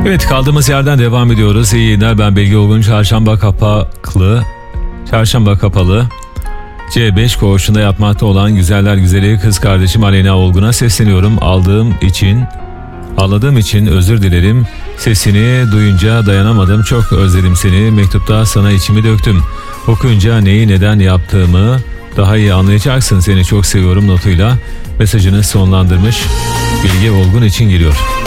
Evet, kaldığımız yerden devam ediyoruz. İyi yayınlar, ben Bilge Olgun. Çarşamba kapalı C5 koğuşunda yatmakta olan güzeller güzeli kız kardeşim Aleyna Olgun'a sesleniyorum. Ağladığım için özür dilerim. Sesini duyunca dayanamadım. Çok özledim seni. Mektupta sana içimi döktüm. Okuyunca neyi neden yaptığımı daha iyi anlayacaksın. Seni çok seviyorum notuyla mesajını sonlandırmış. Bilge Olgun için geliyor.